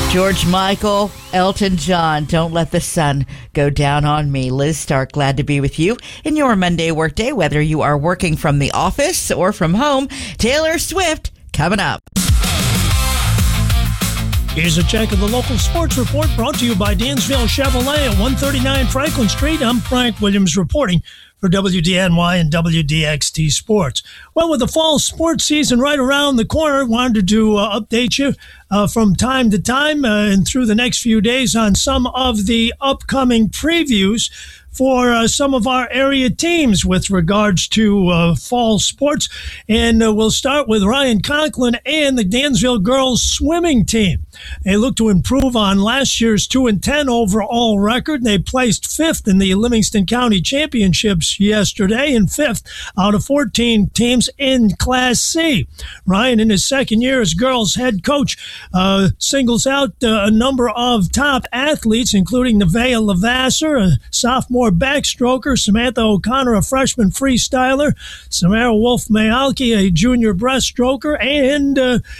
George Michael, Elton John, Don't Let the Sun Go Down on Me. Liz Stark, glad to be with you in your Monday workday, whether you are working from the office or from home. Taylor Swift coming up. Here's a check of the local sports report brought to you by Dansville Chevrolet at 139 Franklin Street. I'm Frank Williams reporting for WDNY and WDXT Sports. Well, with the fall sports season right around the corner, wanted to update you from time to time and through the next few days on some of the upcoming previews for some of our area teams with regards to fall sports. And we'll start with Ryan Conklin and the Dansville girls swimming team. They look to improve on last year's 2-10 overall record. They placed 5th in the Livingston County Championships yesterday and 5th out of 14 teams in Class C. Ryan, in his second year as girls head coach, singles out a number of top athletes, including Nevaeh Lavasser, a sophomore backstroker, Samantha O'Connor, a freshman freestyler, Samara Wolf-Mayalki, a junior breaststroker, and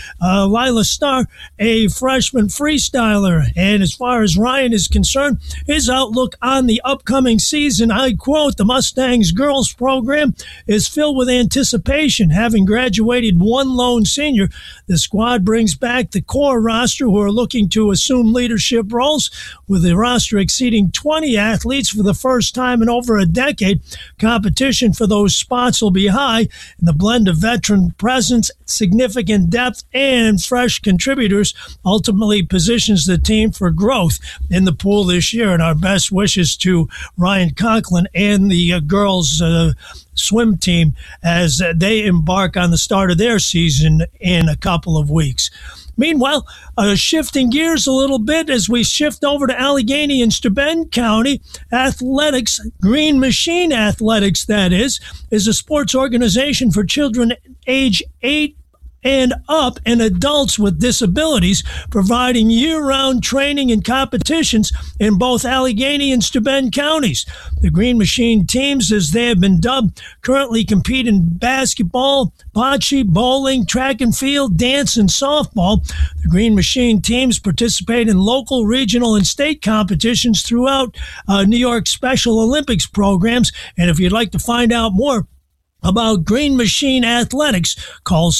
Lila Starr, a freshman freestyler. And as far as Ryan is concerned, his outlook on the upcoming season, I quote, "The Mustangs girls program is filled with anticipation. Having graduated one lone senior, the squad brings back the core roster who are looking to assume leadership roles, with the roster exceeding 20 athletes for the first time in over a decade. Competition for those spots will be high, and the blend of veteran presence, significant depth, and fresh contributors ultimately positions the team for growth in the pool this year." And our best wishes to Ryan Conklin and the girls swim team as they embark on the start of their season in a couple of weeks. Meanwhile, shifting gears a little bit as we shift over to Allegheny and Steuben County, athletics, Green Machine Athletics, that is a sports organization for children age 8 and up and adults with disabilities, providing year-round training and competitions in both Allegheny and Steuben counties. The Green Machine teams, as they have been dubbed, currently compete in basketball, bocce, bowling, track and field, dance, and softball. The Green Machine teams participate in local, regional, and state competitions throughout New York Special Olympics programs. And if you'd like to find out more about Green Machine Athletics, call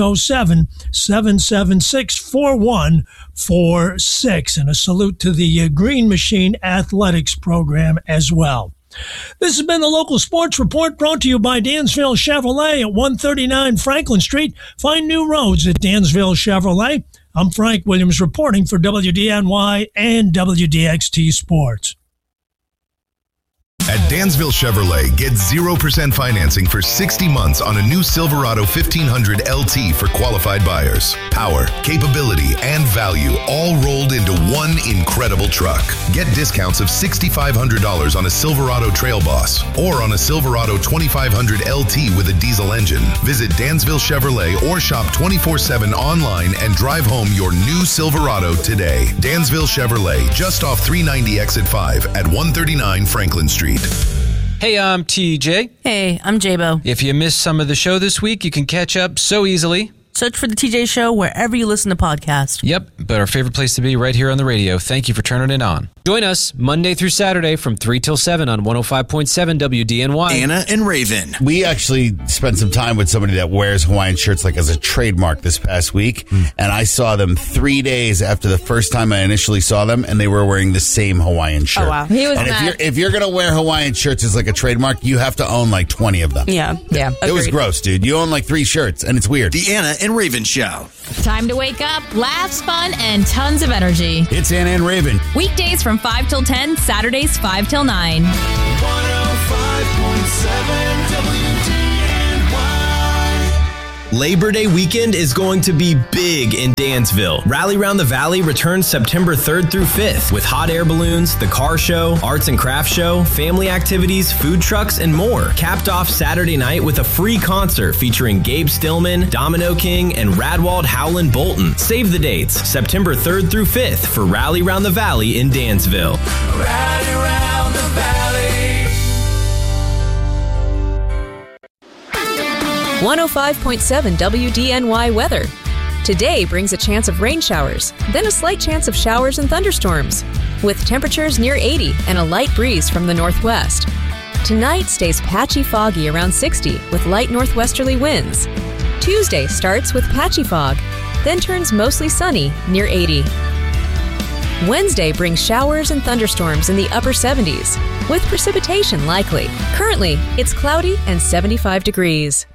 607-776-4146. And a salute to the Green Machine Athletics program as well. This has been the Local Sports Report brought to you by Dansville Chevrolet at 139 Franklin Street. Find new roads at Dansville Chevrolet. I'm Frank Williams reporting for WDNY and WDXT Sports. At Dansville Chevrolet, get 0% financing for 60 months on a new Silverado 1500 LT for qualified buyers. Power, capability, and value all rolled into one incredible truck. Get discounts of $6,500 on a Silverado Trail Boss or on a Silverado 2500 LT with a diesel engine. Visit Dansville Chevrolet or shop 24/7 online and drive home your new Silverado today. Dansville Chevrolet, just off 390 Exit 5 at 139 Franklin Street. Hey, I'm TJ. Hey, I'm J-Bo. If you missed some of the show this week, you can catch up so easily. Search for The TJ Show wherever you listen to podcasts. Yep, but our favorite place to be right here on the radio. Thank you for turning it on. Join us Monday through Saturday from 3 till 7 on 105.7 WDNY. Anna and Raven. We actually spent some time with somebody that wears Hawaiian shirts like as a trademark this past week, and I saw them 3 days after the first time I initially saw them, and they were wearing the same Hawaiian shirt. Oh, wow. He was and mad. if you're going to wear Hawaiian shirts as like a trademark, you have to own like 20 of them. Yeah. It was gross, dude. You own like 3 shirts, and it's weird. The Anna and Raven Show. Time to wake up, laughs, fun, and tons of energy. It's Anna and Raven. Weekdays from 5 till 10, Saturdays 5 till 9. 105.7 WDNY. Labor Day weekend is going to be big in Dansville. Rally Round the Valley returns September 3rd through 5th with hot air balloons, the car show, arts and crafts show, family activities, food trucks, and more. Capped off Saturday night with a free concert featuring Gabe Stillman, Domino King, and Radwald Howland Bolton. Save the dates, September 3rd through 5th for Rally Round the Valley in Dansville. Rally Round the Valley. 105.7 WDNY weather. Today brings a chance of rain showers, then a slight chance of showers and thunderstorms, with temperatures near 80 and a light breeze from the northwest. Tonight stays patchy foggy around 60 with light northwesterly winds. Tuesday starts with patchy fog, then turns mostly sunny near 80. Wednesday brings showers and thunderstorms in the upper 70s, with precipitation likely. Currently, it's cloudy and 75 degrees.